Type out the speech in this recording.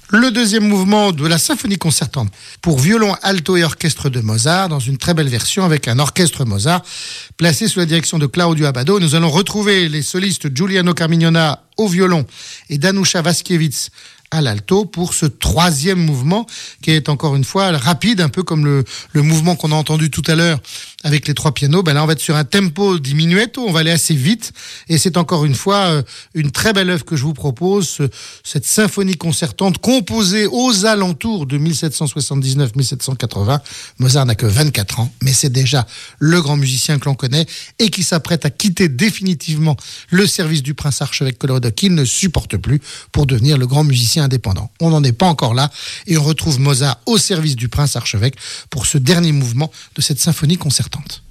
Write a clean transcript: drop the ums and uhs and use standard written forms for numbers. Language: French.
Le deuxième mouvement de la symphonie concertante pour violon, alto et orchestre de Mozart, dans une très belle version avec un orchestre Mozart placé sous la direction de Claudio Abbado. Nous allons retrouver les solistes Giuliano Carmignona au violon et Danuša Vaskiewicz à l'alto pour ce troisième mouvement qui est encore une fois rapide, un peu comme le mouvement qu'on a entendu tout à l'heure avec les trois pianos. Là, on va être sur un tempo diminuetto, on va aller assez vite et c'est encore une fois une très belle œuvre que je vous propose, cette symphonie concertante composée aux alentours de 1779-1780. Mozart n'a que 24 ans, mais c'est déjà le grand musicien que l'on connaît et qui s'apprête à quitter définitivement le service du prince archevêque Colloredo qu'il ne supporte plus pour devenir le grand musicien indépendant. On n'en est pas encore là et on retrouve Mozart au service du prince archevêque pour ce dernier mouvement de cette symphonie concertante.